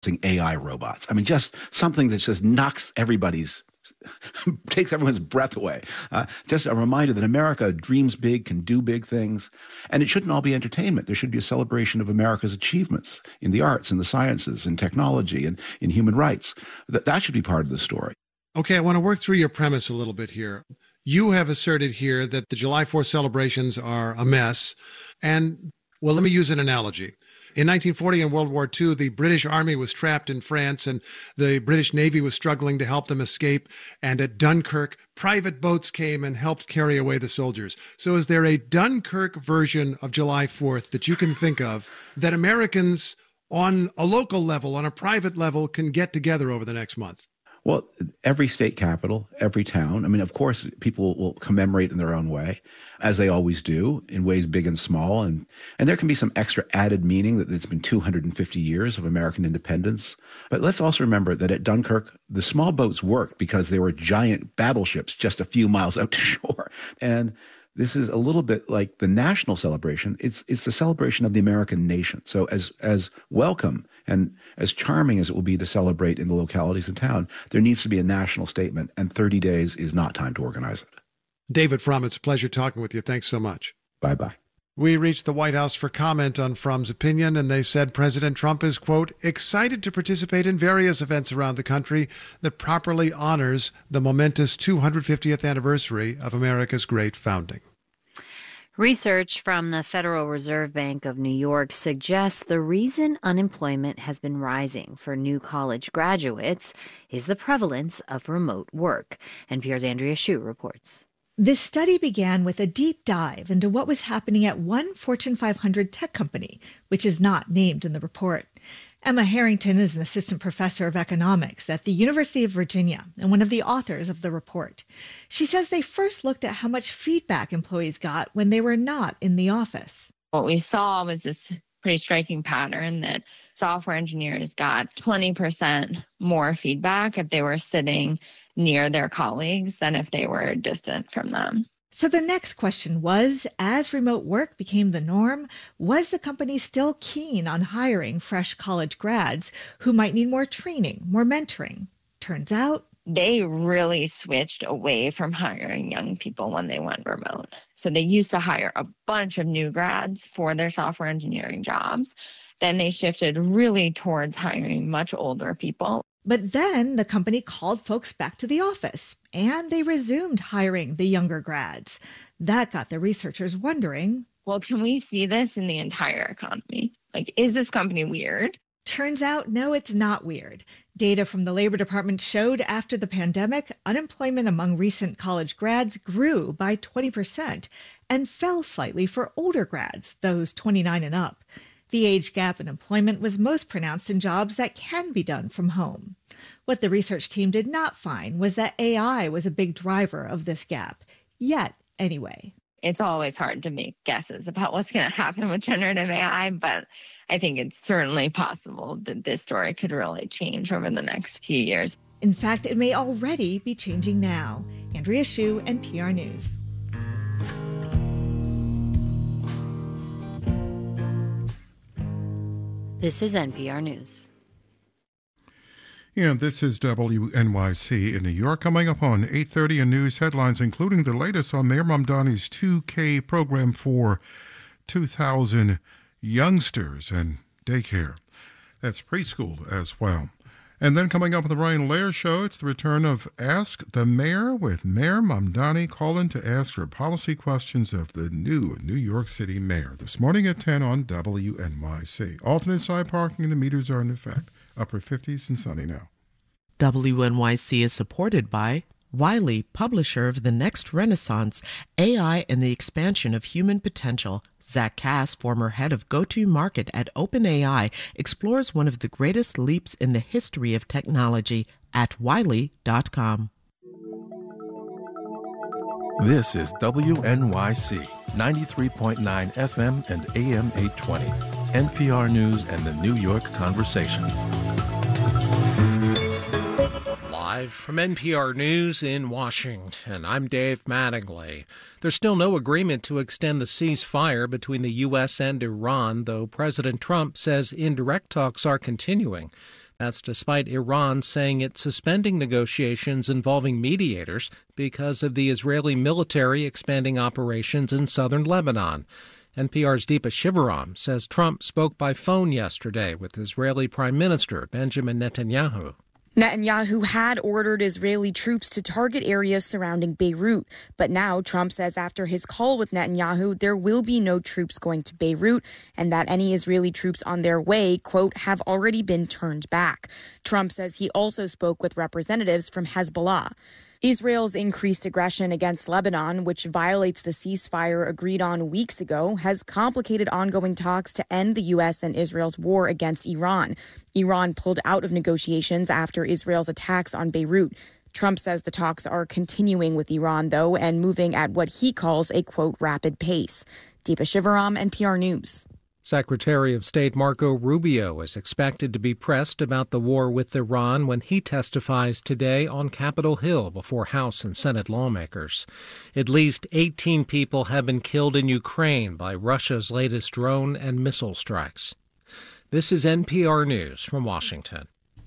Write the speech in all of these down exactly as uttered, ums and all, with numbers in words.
A I robots. I mean, just something that just knocks everybody's, takes everyone's breath away. Uh, just a reminder that America dreams big, can do big things, and it shouldn't all be entertainment. There should be a celebration of America's achievements in the arts, in the sciences, in technology, and in human rights. That, that should be part of the story. Okay, I want to work through your premise a little bit here. You have asserted here that the July fourth celebrations are a mess. And, well, let me use an analogy. In nineteen forty, in World War Two, the British Army was trapped in France, and the British Navy was struggling to help them escape. And at Dunkirk, private boats came and helped carry away the soldiers. So is there a Dunkirk version of July fourth that you can think of that Americans on a local level, on a private level, can get together over the next month? Well, every state capital, every town. I mean, of course, people will commemorate in their own way, as they always do, in ways big and small. And, and there can be some extra added meaning that it's been two hundred fifty years of American independence. But let's also remember that at Dunkirk, the small boats worked because they were giant battleships just a few miles out to shore. And this is a little bit like the national celebration. It's it's the celebration of the American nation. So as as welcome and as charming as it will be to celebrate in the localities in town, there needs to be a national statement, and thirty days is not time to organize it. David Frum, it's a pleasure talking with you. Thanks so much. Bye-bye. We reached the White House for comment on Frum's opinion, and they said President Trump is, quote, excited to participate in various events around the country that properly honors the momentous two hundred fiftieth anniversary of America's great founding. Research from the Federal Reserve Bank of New York suggests the reason unemployment has been rising for new college graduates is the prevalence of remote work. N P R's Andrea Hsu reports. This study began with a deep dive into what was happening at one Fortune five hundred tech company, which is not named in the report. Emma Harrington is an assistant professor of economics at the University of Virginia and one of the authors of the report. She says they first looked at how much feedback employees got when they were not in the office. What we saw was this pretty striking pattern that software engineers got twenty percent more feedback if they were sitting near their colleagues than if they were distant from them. So the next question was, as remote work became the norm, was the company still keen on hiring fresh college grads who might need more training, more mentoring? Turns out, they really switched away from hiring young people when they went remote. So they used to hire a bunch of new grads for their software engineering jobs. Then they shifted really towards hiring much older people. But then the company called folks back to the office, and they resumed hiring the younger grads. That got the researchers wondering, well, can we see this in the entire economy? Like, is this company weird? Turns out, no, it's not weird. Data from the Labor Department showed after the pandemic, unemployment among recent college grads grew by twenty percent and fell slightly for older grads, those twenty-nine and up. The age gap in employment was most pronounced in jobs that can be done from home. What the research team did not find was that A I was a big driver of this gap, yet anyway. It's always hard to make guesses about what's going to happen with generative A I, but I think it's certainly possible that this story could really change over the next few years. In fact, it may already be changing now. Andrea Hsu, N P R News. This is N P R News. And this is W N Y C in New York. Coming up on eight thirty in news headlines, including the latest on Mayor Mamdani's two K program for two thousand youngsters and daycare. That's preschool as well. And then coming up on the Ryan Lair Show, it's the return of Ask the Mayor with Mayor Mamdani calling to ask her policy questions of the new New York City mayor. This morning at ten on W N Y C. Alternate side parking and the meters are in effect. Upper fifties and sunny now. W N Y C is supported by Wiley, publisher of The Next Renaissance, A I and the Expansion of Human Potential. Zach Cass, former head of go-to-market at OpenAI, explores one of the greatest leaps in the history of technology at wiley dot com. This is W N Y C, ninety-three point nine F M and A M eight twenty, N P R News and the New York Conversation. Live from N P R News in Washington, I'm Dave Mattingly. There's still no agreement to extend the ceasefire between the U S and Iran, though President Trump says indirect talks are continuing. That's despite Iran saying it's suspending negotiations involving mediators because of the Israeli military expanding operations in southern Lebanon. N P R's Deepa Shivaram says Trump spoke by phone yesterday with Israeli Prime Minister Benjamin Netanyahu. Netanyahu had ordered Israeli troops to target areas surrounding Beirut, but now Trump says after his call with Netanyahu, there will be no troops going to Beirut and that any Israeli troops on their way, quote, have already been turned back. Trump says he also spoke with representatives from Hezbollah. Israel's increased aggression against Lebanon, which violates the ceasefire agreed on weeks ago, has complicated ongoing talks to end the U S and Israel's war against Iran. Iran pulled out of negotiations after Israel's attacks on Beirut. Trump says the talks are continuing with Iran, though, and moving at what he calls a, quote, rapid pace. Deepa Shivaram, N P R News. Secretary of State Marco Rubio is expected to be pressed about the war with Iran when he testifies today on Capitol Hill before House and Senate lawmakers. At least eighteen people have been killed in Ukraine by Russia's latest drone and missile strikes. This is N P R News from Washington.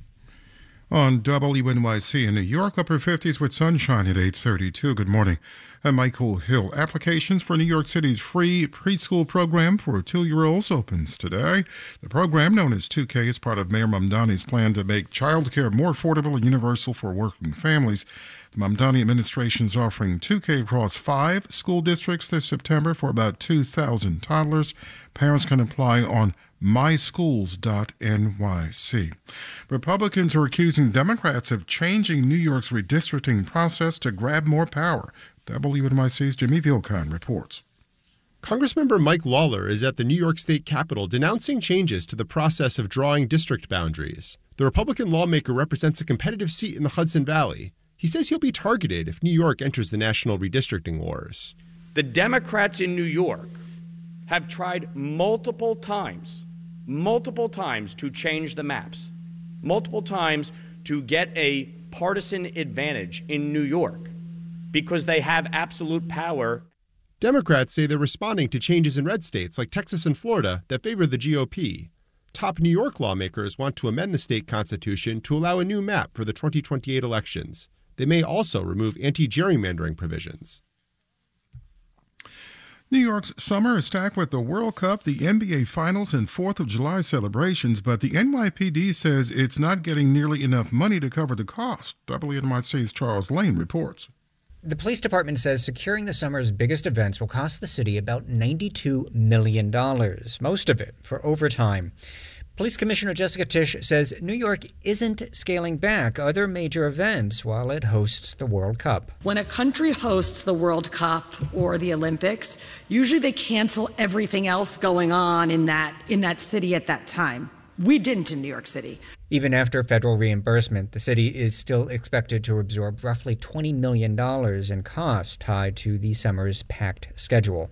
On W N Y C in New York, upper fifties with sunshine at eight thirty-two. Good morning. I'm Michael Hill. Applications for New York City's free preschool program for two-year-olds opens today. The program, known as two K, is part of Mayor Mamdani's plan to make childcare more affordable and universal for working families. The Mamdani administration is offering two K across five school districts this September for about two thousand toddlers. Parents can apply on my schools dot N Y C. Republicans are accusing Democrats of changing New York's redistricting process to grab more power. W N Y C's Jimmy Vilcon reports. Congressmember Mike Lawler is at the New York State Capitol denouncing changes to the process of drawing district boundaries. The Republican lawmaker represents a competitive seat in the Hudson Valley. He says he'll be targeted if New York enters the national redistricting wars. The Democrats in New York have tried multiple times, multiple times to change the maps, multiple times to get a partisan advantage in New York because they have absolute power. Democrats say they're responding to changes in red states like Texas and Florida that favor the G O P. Top New York lawmakers want to amend the state constitution to allow a new map for the twenty twenty-eight elections. They may also remove anti-gerrymandering provisions. New York's summer is stacked with the World Cup, the N B A Finals, and fourth of July celebrations, but the N Y P D says it's not getting nearly enough money to cover the cost. W N Y C's Charles Lane reports. The police department says securing the summer's biggest events will cost the city about ninety-two million dollars, most of it for overtime. Police Commissioner Jessica Tisch says New York isn't scaling back other major events while it hosts the World Cup. When a country hosts the World Cup or the Olympics, usually they cancel everything else going on in that in that city at that time. We didn't in New York City. Even after federal reimbursement, the city is still expected to absorb roughly twenty million dollars in costs tied to the summer's packed schedule.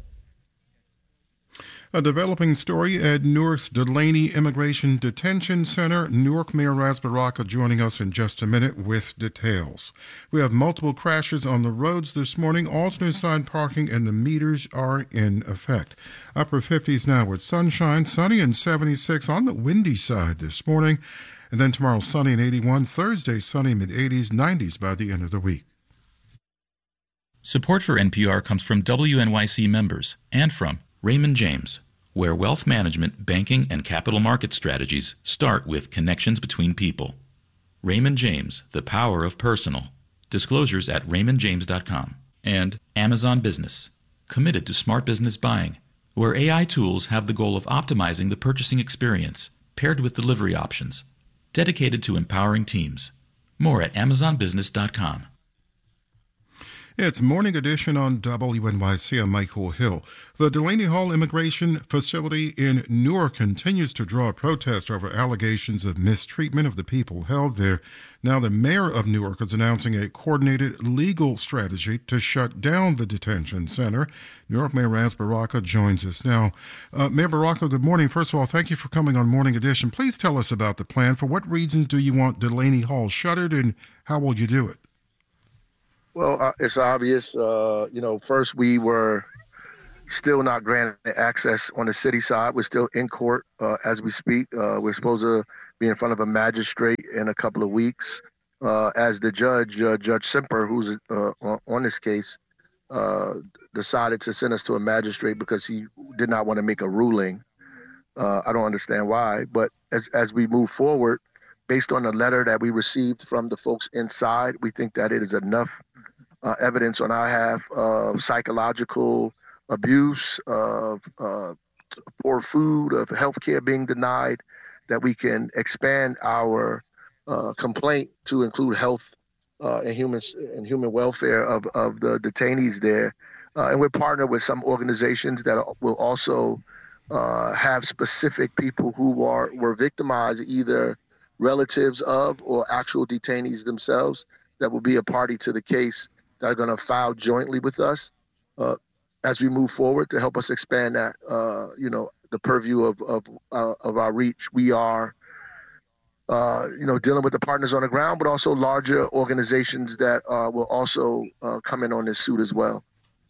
A developing story at Newark's Delaney Immigration Detention Center. Newark Mayor Ras Baraka joining us in just a minute with details. We have multiple crashes on the roads this morning, alternate side parking, and the meters are in effect. Upper fifties now with sunshine, sunny and seventy-six on the windy side this morning. And then tomorrow sunny and eighty-one, Thursday sunny, mid-eighties, nineties by the end of the week. Support for N P R comes from W N Y C members and from Raymond James, where wealth management, banking, and capital market strategies start with connections between people. Raymond James, the power of personal. Disclosures at raymond james dot com. And Amazon Business, committed to smart business buying, where A I tools have the goal of optimizing the purchasing experience, paired with delivery options. Dedicated to empowering teams. More at amazon business dot com. It's Morning Edition on W N Y C. I'm Michael Hill. The Delaney Hall Immigration Facility in Newark continues to draw protest over allegations of mistreatment of the people held there. Now the mayor of Newark is announcing a coordinated legal strategy to shut down the detention center. New York Mayor Ras Baraka joins us now. Uh, Mayor Baraka, good morning. First of all, thank you for coming on Morning Edition. Please tell us about the plan. For what reasons do you want Delaney Hall shuttered, and how will you do it? Well, uh, it's obvious. Uh, you know, first we were still not granted access on the city side. We're still in court uh, as we speak. Uh, we're supposed to be in front of a magistrate in a couple of weeks. Uh, as the judge, uh, Judge Semper, who's uh, on this case, uh, decided to send us to a magistrate because he did not want to make a ruling. Uh, I don't understand why, but as as we move forward, based on the letter that we received from the folks inside, we think that it is enough uh, evidence on our half of psychological abuse, of uh, poor food, of healthcare being denied, that we can expand our uh, complaint to include health uh, and human and human welfare of, of the detainees there. Uh, and we're partnered with some organizations that will also uh, have specific people who are were victimized, either relatives of or actual detainees themselves, that will be a party to the case, that are going to file jointly with us uh, as we move forward to help us expand that, uh, you know, the purview of of, uh, of our reach. We are, uh, you know, dealing with the partners on the ground, but also larger organizations that uh, will also uh, come in on this suit as well.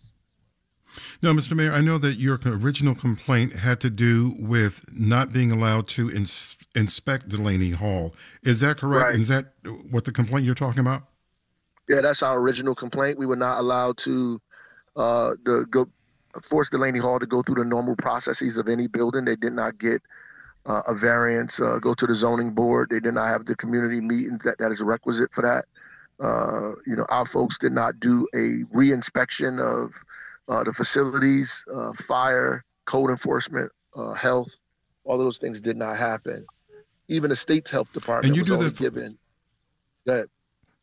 Now, Mister Mayor, I know that your original complaint had to do with not being allowed to ins- inspect Delaney Hall. Is that correct? Right. Is that what the complaint you're talking about? Yeah, that's our original complaint. We were not allowed to uh, the, go force Delaney Hall to go through the normal processes of any building. They did not get uh, a variance, uh, go to the zoning board. They did not have the community meetings that, that is requisite for that. Uh, you know, our folks did not do a re-inspection of uh, the facilities, uh, fire, code enforcement, uh, health. All of those things did not happen. Even the state's health department And you was do only that for- given. Go ahead.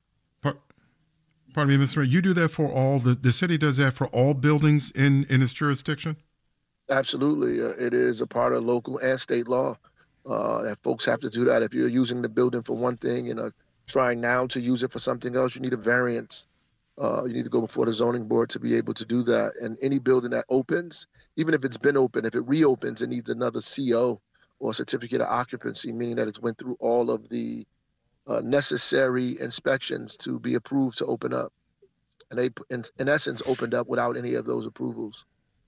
Pardon me, Mister Mayor, you do that for all, the, the city does that for all buildings in, in its jurisdiction? Absolutely. Uh, it is a part of local and state law uh, that folks have to do that. If you're using the building for one thing and are trying now to use it for something else, you need a variance. Uh, you need to go before the zoning board to be able to do that. And any building that opens, even if it's been open, if it reopens, it needs another C O or certificate of occupancy, meaning that it's went through all of the uh, necessary inspections to be approved to open up. And they, in, in essence, opened up without any of those approvals.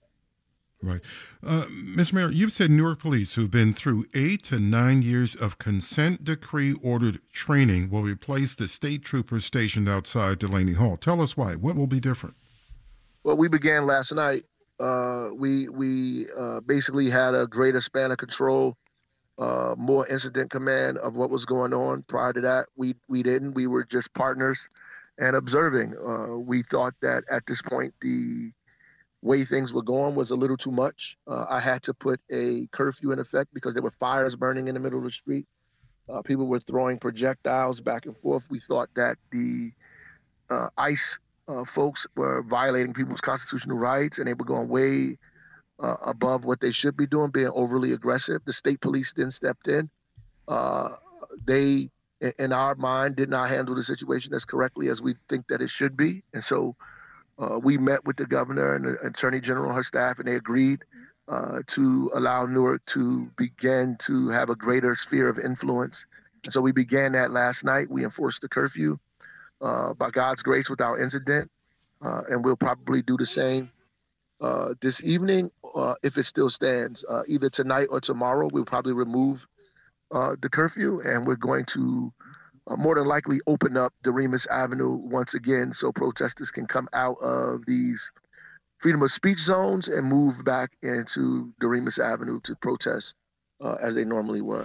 Right. Uh, Mister Mayor, you've said Newark police who've been through eight to nine years of consent decree ordered training will replace the state troopers stationed outside Delaney Hall. Tell us why. What will be different? Well, we began last night. Uh, we we uh, basically had a greater span of control, uh, more incident command of what was going on. Prior to that, we we didn't. We were just partners and observing. Uh, we thought that at this point, the way things were going was a little too much. Uh, I had to put a curfew in effect because there were fires burning in the middle of the street. Uh, people were throwing projectiles back and forth. We thought that the uh, ICE uh, folks were violating people's constitutional rights, and they were going way uh, above what they should be doing, being overly aggressive. The state police then stepped in. Uh, they, in our mind, did not handle the situation as correctly as we think that it should be. And so Uh, we met with the governor and the attorney general and her staff, and they agreed uh, to allow Newark to begin to have a greater sphere of influence. And so we began that last night. We enforced the curfew uh, by God's grace without incident, uh, and we'll probably do the same uh, this evening uh, if it still stands. Uh, either tonight or tomorrow, we'll probably remove uh, the curfew, and we're going to Uh, more than likely open up Doremus Avenue once again so protesters can come out of these freedom of speech zones and move back into Doremus Avenue to protest uh, as they normally were.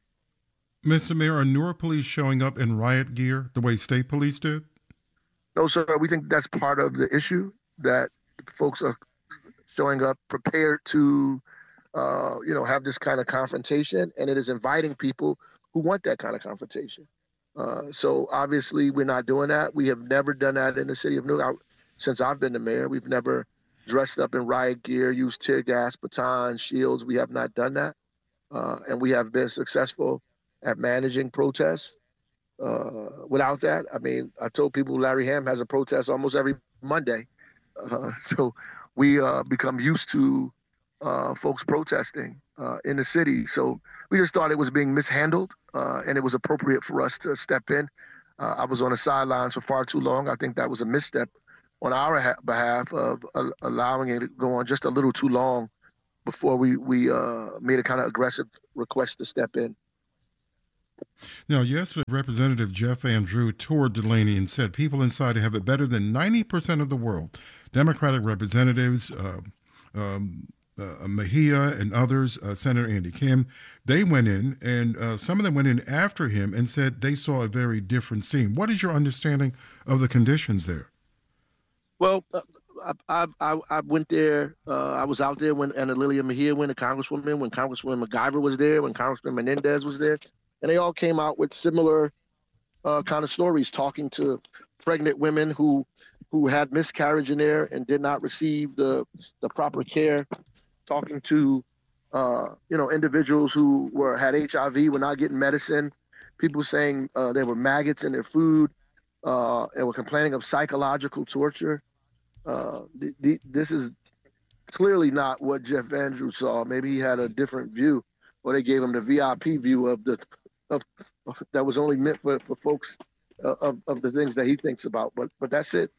Mister Mayor, are Newark police showing up in riot gear the way state police did? No, sir. We think that's part of the issue, that folks are showing up prepared to, uh, you know, have this kind of confrontation, and it is inviting people who want that kind of confrontation. Uh, so obviously we're not doing that. We have never done that in the city of Newark. Since I've been the mayor, we've never dressed up in riot gear, used tear gas, batons, shields. We have not done that. Uh, and we have been successful at managing protests uh, without that. I mean, I told people Larry Ham has a protest almost every Monday. Uh, so we uh, become used to uh, folks protesting uh, in the city. So we just thought it was being mishandled, uh, and it was appropriate for us to step in. Uh, I was on the sidelines for far too long. I think that was a misstep on our ha- behalf of uh, allowing it to go on just a little too long before we, we uh, made a kind of aggressive request to step in. Now, yesterday, Representative Jeff Van Drew toured Delaney and said people inside have it better than ninety percent of the world. Democratic representatives, uh, um, uh, Mejia and others, uh, Senator Andy Kim, they went in, and uh, some of them went in after him and said they saw a very different scene. What is your understanding of the conditions there? Well, uh, I, I I went there. Uh, I was out there when Ana Lilia Mejia went, the Congresswoman, when Congresswoman MacGyver was there, when Congressman Menendez was there, and they all came out with similar uh, kind of stories, talking to pregnant women who who had miscarriage in there and did not receive the the proper care, talking to uh, you know individuals who were had H I V, were not getting medicine, people saying uh, there were maggots in their food, uh, and were complaining of psychological torture. Uh, the, the, this is clearly not what Jeff Van Drew saw. Maybe he had a different view, or they gave him the V I P view of the of, of that was only meant for, for folks uh, of of the things that he thinks about. But but that's it.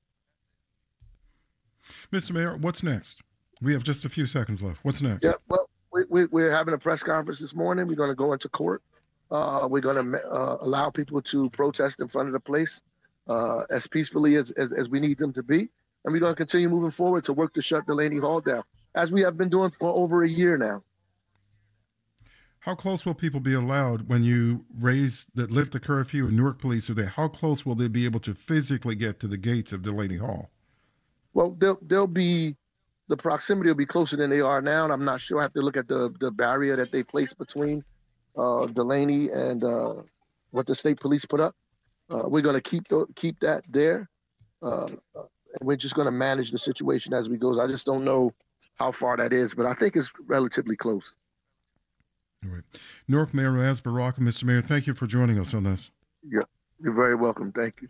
Mister Mayor, what's next? We have just a few seconds left. What's next? Yeah, well, we, we, we're having a press conference this morning. We're going to go into court. Uh, we're going to uh, allow people to protest in front of the place uh, as peacefully as, as as we need them to be. And we're going to continue moving forward to work to shut Delaney Hall down, as we have been doing for over a year now. How close will people be allowed when you raise that lift the curfew and Newark police are there? How close will they be able to physically get to the gates of Delaney Hall? Well, they'll, they'll be, the proximity will be closer than they are now. And I'm not sure. I have to look at the, the barrier that they placed between uh, Delaney and uh, what the state police put up. Uh, we're going to keep keep that there. Uh, and we're just going to manage the situation as we go. I just don't know how far that is, but I think it's relatively close. All right. Newark Mayor Ras Baraka, Mister Mayor, thank you for joining us on this. Yeah, you're very welcome. Thank you.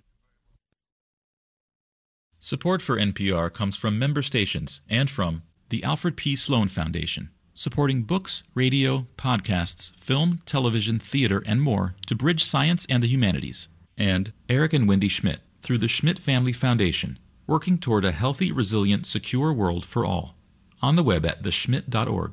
Support for N P R comes from member stations and from the Alfred P. Sloan Foundation, supporting books, radio, podcasts, film, television, theater, and more to bridge science and the humanities, and Eric and Wendy Schmidt through the Schmidt Family Foundation, working toward a healthy, resilient, secure world for all. On the web at the schmidt dot org.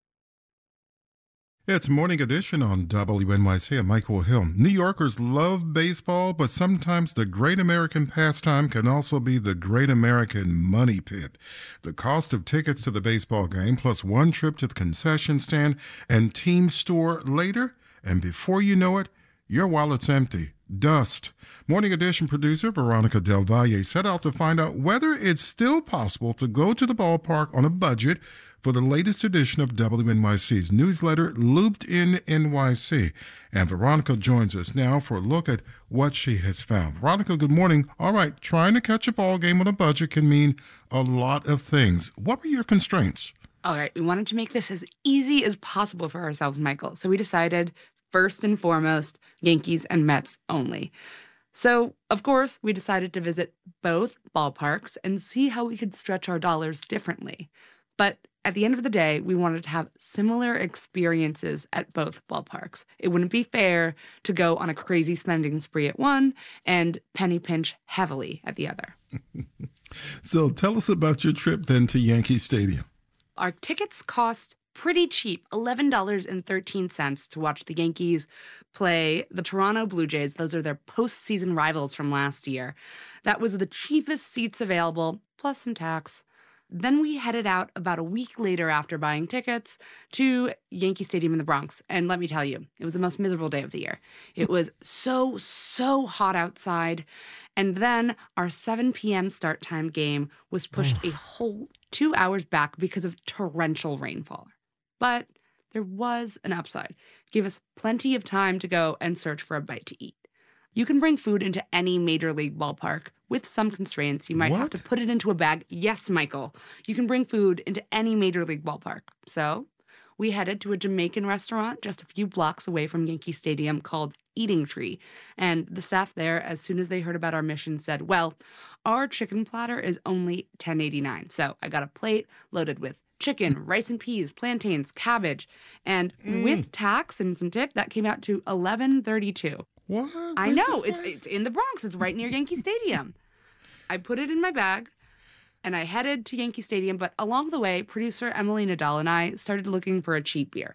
It's Morning Edition on W N Y C. I'm Michael Hill. New Yorkers love baseball, but sometimes the great American pastime can also be the great American money pit. The cost of tickets to the baseball game, plus one trip to the concession stand and team store later, and before you know it, your wallet's empty. Dust. Morning Edition producer Veronica Del Valle set out to find out whether it's still possible to go to the ballpark on a budget for the latest edition of W N Y C's newsletter, Looped In N Y C. And Veronica joins us now for a look at what she has found. Veronica, good morning. All right, trying to catch a ball game on a budget can mean a lot of things. What were your constraints? All right, we wanted to make this as easy as possible for ourselves, Michael. So we decided, first and foremost, Yankees and Mets only. So, of course, we decided to visit both ballparks and see how we could stretch our dollars differently. But at the end of the day, we wanted to have similar experiences at both ballparks. It wouldn't be fair to go on a crazy spending spree at one and penny pinch heavily at the other. So tell us about your trip then to Yankee Stadium. Our tickets cost pretty cheap, eleven dollars and thirteen cents to watch the Yankees play the Toronto Blue Jays. Those are their postseason rivals from last year. That was the cheapest seats available, plus some tax. Then we headed out about a week later after buying tickets to Yankee Stadium in the Bronx. And let me tell you, it was the most miserable day of the year. It was so, so hot outside. And then our seven p.m. start time game was pushed a whole two hours back because of torrential rainfall. But there was an upside. It gave us plenty of time to go and search for a bite to eat. You can bring food into any major league ballpark with some constraints. You might What? have to put it into a bag. Yes, Michael. You can bring food into any major league ballpark. So we headed to a Jamaican restaurant just a few blocks away from Yankee Stadium called Eating Tree. And the staff there, as soon as they heard about our mission, said, well, our chicken platter is only ten eighty-nine. So I got a plate loaded with chicken, rice and peas, plantains, cabbage. And Mm. with tax and some tip, that came out to eleven thirty-two. What? I Where's know. this It's place? it's in the Bronx. It's right near Yankee Stadium. I put it in my bag, and I headed to Yankee Stadium. But along the way, producer Emily Nadal and I started looking for a cheap beer.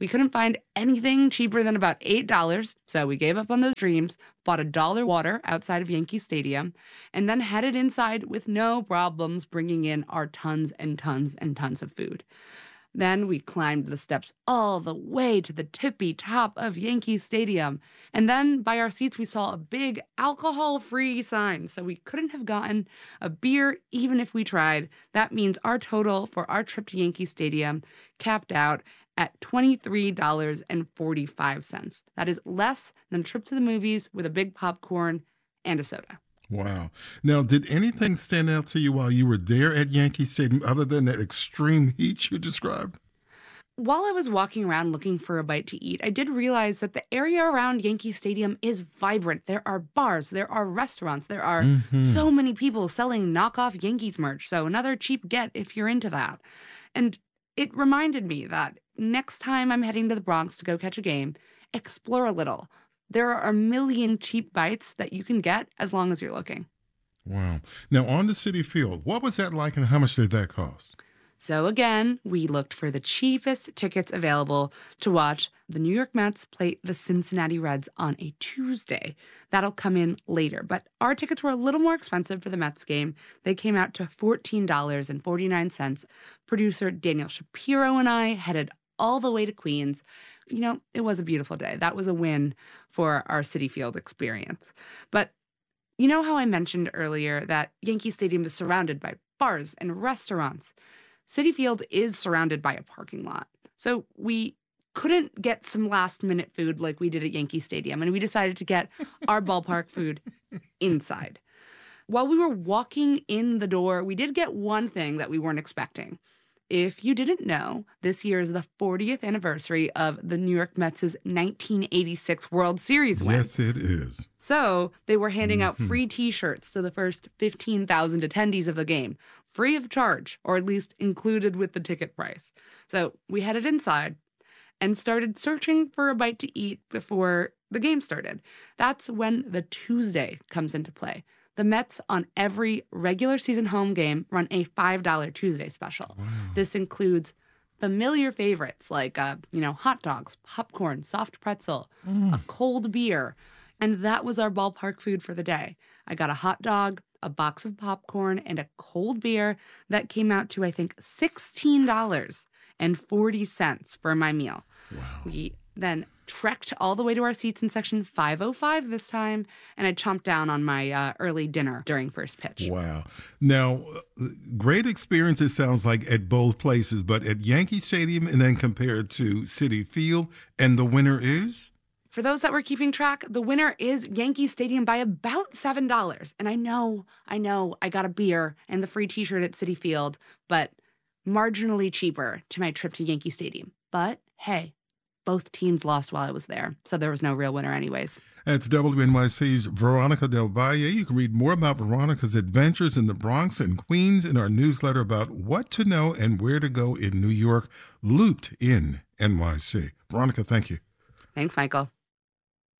We couldn't find anything cheaper than about eight dollars, so we gave up on those dreams, bought a dollar water outside of Yankee Stadium, and then headed inside with no problems bringing in our tons and tons and tons of food. Then we climbed the steps all the way to the tippy top of Yankee Stadium. And then by our seats, we saw a big alcohol-free sign. So we couldn't have gotten a beer even if we tried. That means our total for our trip to Yankee Stadium capped out at twenty-three dollars and forty-five cents. That is less than a trip to the movies with a big popcorn and a soda. Wow. Now, did anything stand out to you while you were there at Yankee Stadium other than that extreme heat you described? While I was walking around looking for a bite to eat, I did realize that the area around Yankee Stadium is vibrant. There are bars, there are restaurants, there are mm-hmm. so many people selling knockoff Yankees merch. So another cheap get if you're into that. And it reminded me that next time I'm heading to the Bronx to go catch a game, explore a little. There are a million cheap bites that you can get as long as you're looking. Wow. Now, on the Citi Field, what was that like and how much did that cost? So again, we looked for the cheapest tickets available to watch the New York Mets play the Cincinnati Reds on a Tuesday. That'll come in later. But our tickets were a little more expensive for the Mets game. They came out to fourteen dollars and forty-nine cents. Producer Daniel Shapiro and I headed all the way to Queens. You know, it was a beautiful day. That was a win for our Citi Field experience. But you know how I mentioned earlier that Yankee Stadium is surrounded by bars and restaurants? Citi Field is surrounded by a parking lot. So we couldn't get some last-minute food like we did at Yankee Stadium, and we decided to get our ballpark food inside. While we were walking in the door, we did get one thing that we weren't expecting. If you didn't know, this year is the fortieth anniversary of the New York Mets' nineteen eighty-six World Series win. Yes, it is. So they were handing mm-hmm. out free T-shirts to the first fifteen thousand attendees of the game, free of charge, or at least included with the ticket price. So we headed inside and started searching for a bite to eat before the game started. That's when the Tuesday comes into play. The Mets, on every regular season home game, run a five dollars Tuesday special. Wow. This includes familiar favorites like, uh, you know, hot dogs, popcorn, soft pretzel, mm. a cold beer. And that was our ballpark food for the day. I got a hot dog, a box of popcorn, and a cold beer that came out to, I think, sixteen dollars and forty cents for my meal. Wow. We then trekked all the way to our seats in section five oh five this time, and I chomped down on my uh, early dinner during first pitch. Wow. Now, great experience, it sounds like, at both places, but at Yankee Stadium and then compared to Citi Field, and the winner is? For those that were keeping track, the winner is Yankee Stadium by about seven dollars. And I know, I know, I got a beer and the free T-shirt at Citi Field, but marginally cheaper to my trip to Yankee Stadium. But hey, both teams lost while I was there, so there was no real winner anyways. That's W N Y C's Veronica Del Valle. You can read more about Veronica's adventures in the Bronx and Queens in our newsletter about what to know and where to go in New York, Looped in N Y C. Veronica, thank you. Thanks, Michael.